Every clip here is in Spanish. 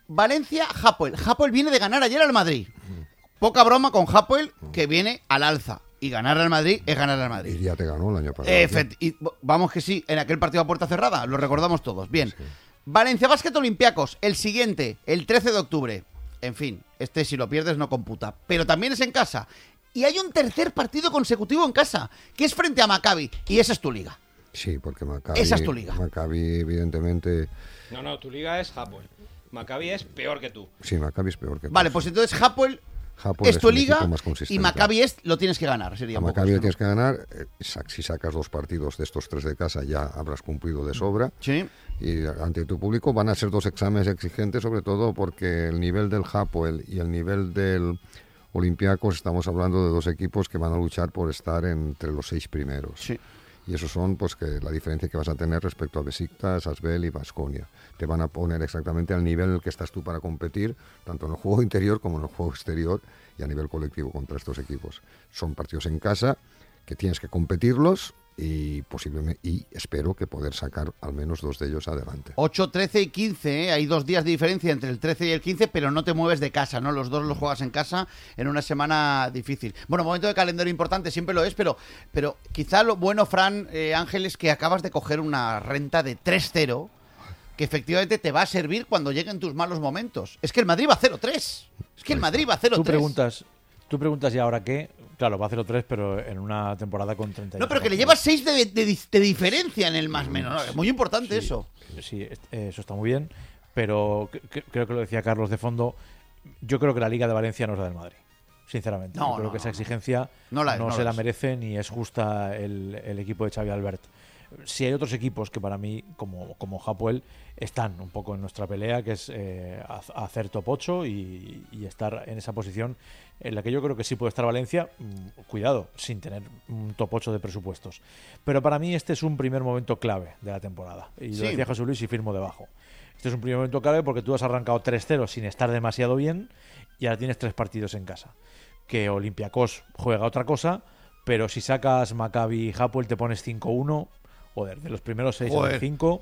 Valencia, Hapoel. Hapoel viene de ganar ayer al Madrid. Poca broma con Hapoel, que viene al alza. Y ganar al Madrid es ganar al Madrid. Y ya te ganó el año pasado. Vamos que sí, en aquel partido a puerta cerrada, lo recordamos todos. Bien. Sí. Valencia Basket Olympiacos, el siguiente, el 13 de octubre. En fin, si lo pierdes no computa. Pero también es en casa. Y hay un tercer partido consecutivo en casa, que es frente a Maccabi. Y esa es tu liga. Sí, porque Maccabi... Esa es tu liga. Maccabi, evidentemente... No, tu liga es Hapoel. Maccabi es peor que tú. Sí, Maccabi es peor que tú. Vale, pues entonces Hapoel es tu liga y Maccabi lo tienes que ganar. Sería a Maccabi lo tienes que ganar. Si sacas 2 partidos de estos 3 de casa ya habrás cumplido de sobra. Sí. Y ante tu público van a ser 2 exámenes exigentes, sobre todo porque el nivel del Hapoel y el nivel del Olympiacos, estamos hablando de 2 equipos que van a luchar por estar entre los 6 primeros. Sí. Y esos son pues que la diferencia que vas a tener respecto a Besiktas, Asbel y Baskonia. Te van a poner exactamente al nivel en el que estás tú para competir, tanto en el juego interior como en el juego exterior y a nivel colectivo contra estos equipos. Son partidos en casa que tienes que competirlos y posiblemente espero que poder sacar al menos 2 de ellos adelante. 8, 13 y 15, ¿eh? Hay 2 días de diferencia entre el 13 y el 15, pero no te mueves de casa, ¿no? Los 2 los juegas en casa en una semana difícil. Bueno, momento de calendario importante, siempre lo es, pero quizá lo bueno, Fran, Ángel, es que acabas de coger una renta de 3-0 que efectivamente te va a servir cuando lleguen tus malos momentos. Es que el Madrid va 0-3. Es que el Madrid va 0-3. Tú preguntas y ahora qué. Claro, va a 0-3, pero en una temporada con 30. No, pero que le llevas 6 de diferencia en el más menos. ¿No? Es muy importante eso. Sí, eso está muy bien, pero creo que lo decía Carlos de fondo. Yo creo que la Liga de Valencia no es la del Madrid, sinceramente. Yo creo que esa exigencia no se la merece ni es justa el equipo de Xavi Albert. Si hay otros equipos que para mí, como Hapoel, están un poco en nuestra pelea, que es hacer top 8 y estar en esa posición en la que yo creo que sí puede estar Valencia, cuidado, sin tener un top 8 de presupuestos. Pero para mí este es un primer momento clave de la temporada. Y lo decía José Luis y firmo debajo. Este es un primer momento clave porque tú has arrancado 3-0 sin estar demasiado bien y ahora tienes 3 partidos en casa. Que Olympiacos juega otra cosa, pero si sacas Maccabi y Hapoel te pones 5-1... Joder, de los primeros 6 a 5.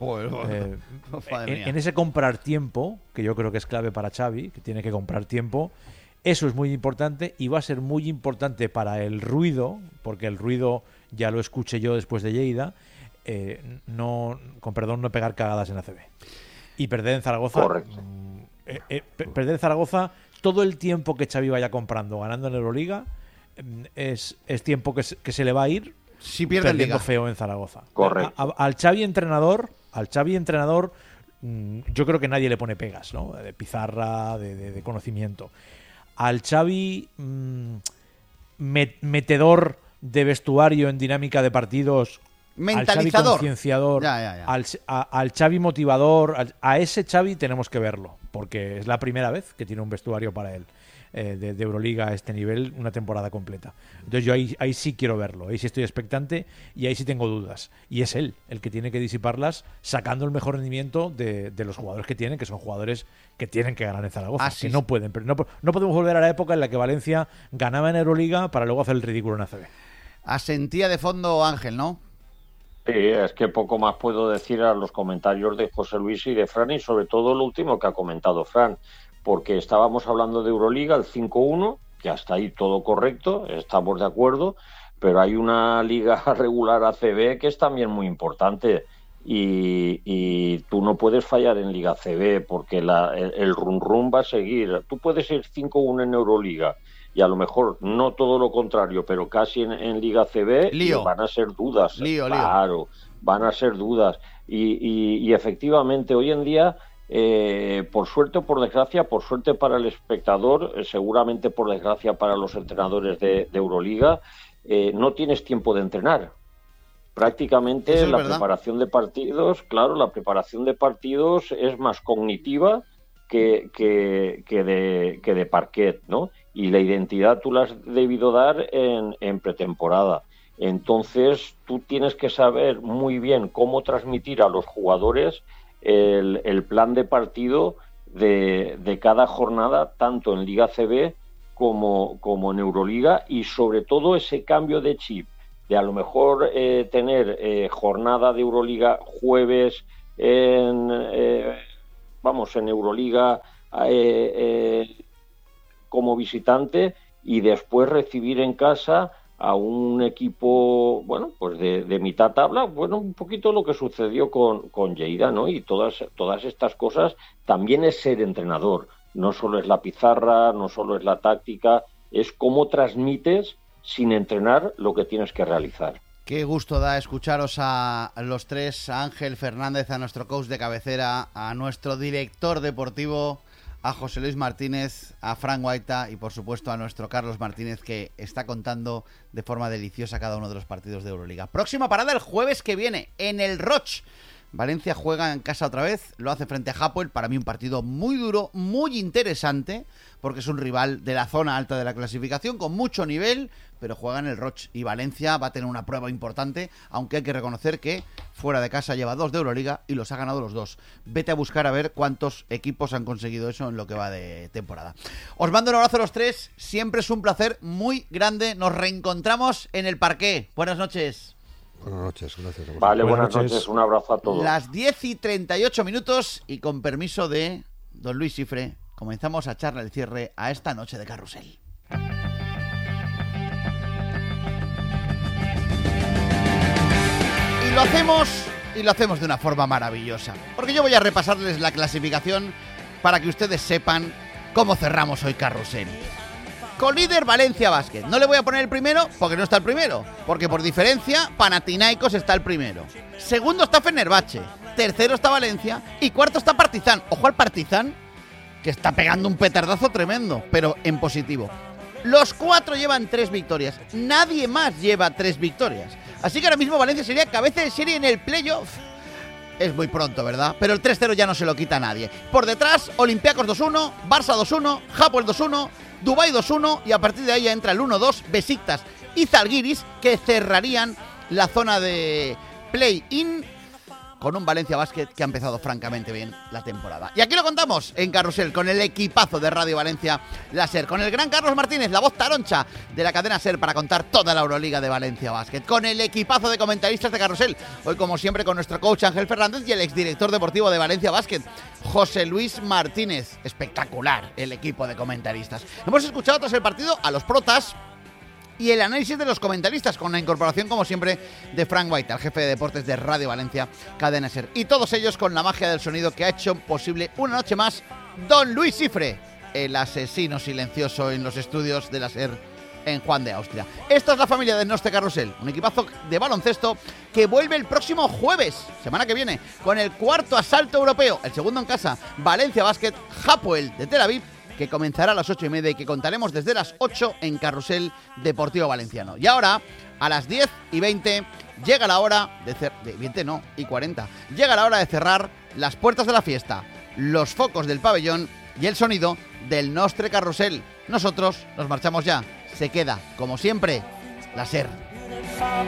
En ese comprar tiempo, que yo creo que es clave para Xavi, que tiene que comprar tiempo, eso es muy importante y va a ser muy importante para el ruido, porque el ruido ya lo escuché yo después de Lleida, no pegar cagadas en ACB. Y perder en Zaragoza. Correcto. Perder en Zaragoza, todo el tiempo que Xavi vaya comprando, ganando en Euroliga, es tiempo que se le va a ir. Si pierde perdiendo Liga. feo en Zaragoza. Correcto. Al Xavi entrenador, yo creo que nadie le pone pegas, ¿no? De pizarra, de conocimiento. Al Xavi metedor de vestuario en dinámica de partidos, mentalizador, al Xavi concienciador, ya. al Xavi motivador, a ese Xavi tenemos que verlo, porque es la primera vez que tiene un vestuario para él. De Euroliga a este nivel una temporada completa. Entonces yo ahí sí quiero verlo, ahí sí estoy expectante y ahí sí tengo dudas. Y es él el que tiene que disiparlas sacando el mejor rendimiento de los jugadores que tienen, que son jugadores que tienen que ganar en Zaragoza, que no pueden. Pero no podemos volver a la época en la que Valencia ganaba en Euroliga para luego hacer el ridículo en ACB. Asentía de fondo Ángel, ¿no? Sí, es que poco más puedo decir a los comentarios de José Luis y de Fran, y sobre todo lo último que ha comentado Fran, porque estábamos hablando de Euroliga, el 5-1, que hasta ahí todo correcto, estamos de acuerdo, pero hay una liga regular ACB que es también muy importante y tú no puedes fallar en Liga ACB porque el rum va a seguir. Tú puedes ir 5-1 en Euroliga y a lo mejor no todo lo contrario, pero casi en Liga ACB lío. Van a ser dudas. Lío. Van a ser dudas. Y efectivamente hoy en día... por suerte o por desgracia, por suerte para el espectador, seguramente por desgracia para los entrenadores de Euroliga, no tienes tiempo de entrenar. Prácticamente la preparación de partidos, claro, la preparación de partidos es más cognitiva que de parquet, ¿no? Y la identidad tú la has debido dar en pretemporada. Entonces tú tienes que saber muy bien cómo transmitir a los jugadores el plan de partido de cada jornada, tanto en Liga CB como en Euroliga, y sobre todo ese cambio de chip, de a lo mejor tener jornada de Euroliga jueves en Euroliga como visitante y después recibir en casa a un equipo, bueno, pues de mitad tabla, bueno, un poquito lo que sucedió con Lleida, ¿no? Y todas estas cosas también es ser entrenador. No solo es la pizarra, no solo es la táctica, es cómo transmites sin entrenar lo que tienes que realizar. Qué gusto da escucharos a los tres, a Ángel Fernández, a nuestro coach de cabecera, a nuestro director deportivo, a José Luis Martínez, a Fran Guaita y por supuesto a nuestro Carlos Martínez, que está contando de forma deliciosa cada uno de los partidos de Euroliga. Próxima parada el jueves que viene en el Roch. Valencia juega en casa otra vez, lo hace frente a Hapoel, para mí un partido muy duro, muy interesante, porque es un rival de la zona alta de la clasificación, con mucho nivel, pero juega en el Roch, y Valencia va a tener una prueba importante, aunque hay que reconocer que fuera de casa lleva 2 de Euroliga y los ha ganado los 2. Vete a buscar a ver cuántos equipos han conseguido eso en lo que va de temporada. Os mando un abrazo a los tres, siempre es un placer muy grande, nos reencontramos en el Parqué. Buenas noches. Buenas noches, gracias. Vale, buenas noches, un abrazo a todos. Las 10:38 y con permiso de don Luis Cifre, comenzamos a echarle el cierre a esta noche de carrusel. Y lo hacemos de una forma maravillosa, porque yo voy a repasarles la clasificación para que ustedes sepan cómo cerramos hoy carrusel. Con líder Valencia Basket. No le voy a poner el primero porque no está el primero, porque por diferencia Panathinaikos está el primero. Segundo está Fenerbahce, tercero está Valencia y cuarto está Partizan. Ojo al Partizan, que está pegando un petardazo tremendo, pero en positivo. Los 4 llevan 3 victorias, nadie más lleva 3 victorias. Así que ahora mismo Valencia sería cabeza de serie en el playoff. Es muy pronto, ¿verdad? Pero el 3-0 ya no se lo quita a nadie. Por detrás, Olympiacos 2-1, Barça 2-1, Hapoel 2-1, Dubái 2-1 y a partir de ahí ya entra el 1-2, Besiktas y Zalgiris, que cerrarían la zona de play-in con un Valencia Basket que ha empezado francamente bien la temporada. Y aquí lo contamos en Carrusel con el equipazo de Radio Valencia, la SER, con el gran Carlos Martínez, la voz taroncha de la cadena SER para contar toda la Euroliga de Valencia Basket, con el equipazo de comentaristas de Carrusel, hoy como siempre con nuestro coach Ángel Fernández y el exdirector deportivo de Valencia Basket, José Luis Martínez. Espectacular el equipo de comentaristas. Hemos escuchado tras el partido a los protas y el análisis de los comentaristas, con la incorporación, como siempre, de Fran Guaita, el jefe de deportes de Radio Valencia, Cadena SER. Y todos ellos con la magia del sonido que ha hecho posible una noche más don Luis Cifre, el asesino silencioso en los estudios de la SER en Juan de Austria. Esta es la familia de Noste Carrusel, un equipazo de baloncesto que vuelve el próximo jueves, semana que viene, con el cuarto asalto europeo, el segundo en casa, Valencia Basket, Hapoel de Tel Aviv, que comenzará a las 8:30 y que contaremos desde las 8 en Carrusel Deportivo Valenciano. Y ahora, a las 10:20, llega la hora de 20 no, y 40. Llega la hora de cerrar las puertas de la fiesta, los focos del pabellón y el sonido del Nostre Carrusel. Nosotros nos marchamos ya. Se queda, como siempre, la SER.